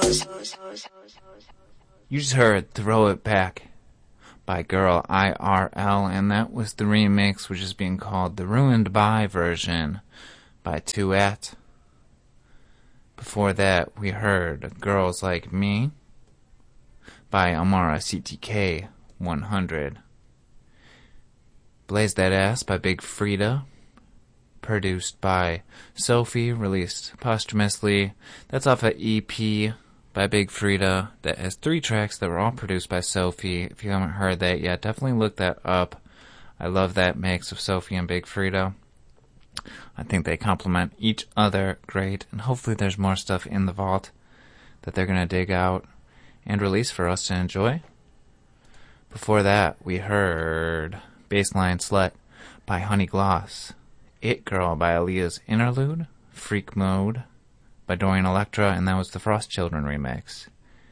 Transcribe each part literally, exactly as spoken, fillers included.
You just heard Throw It Back by Girl I R L, and that was the remix, which is being called the Ruined By version by Tuat. Before that, we heard Girls Like Me by Amara C T K one hundred. Blaze That Ass by Big Frida, produced by Sophie, released posthumously. That's off an E P by Big Frida that has three tracks that were all produced by Sophie. If you haven't heard that yet, definitely look that up. I love that mix of Sophie and Big Frida. I think they complement each other great, and hopefully there's more stuff in the vault that they're going to dig out and release for us to enjoy. Before that, we heard Baseline Slut by Honey Gloss, It Girl by Aaliyah's Interlude, Freak Mode by Dorian Electra, and that was the Frost Children remix.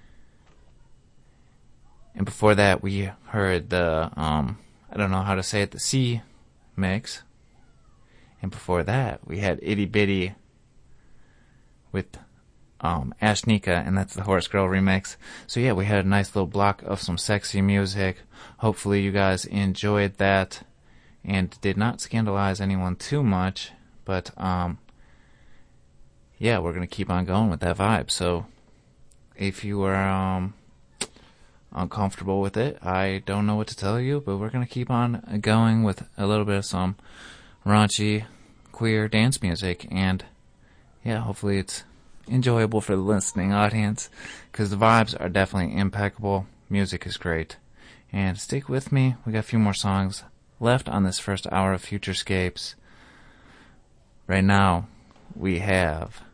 And before that, we heard the, um, I don't know how to say it, the C mix. And before that, we had Itty Bitty with um, Ashnika, and that's the Horse Girl remix. So yeah, we had a nice little block of some sexy music. Hopefully you guys enjoyed that and did not scandalize anyone too much. But um, yeah, we're going to keep on going with that vibe. So if you are um, uncomfortable with it, I don't know what to tell you, but we're going to keep on going with a little bit of some raunchy queer dance music, and yeah, hopefully it's enjoyable for the listening audience, because the vibes are definitely impeccable, music is great. And stick with me, we got a few more songs left on this first hour of Futurescapes. Right now we have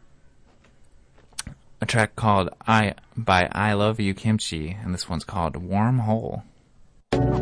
a track called I by I Love You Kimchi, and this one's called Warm Hole.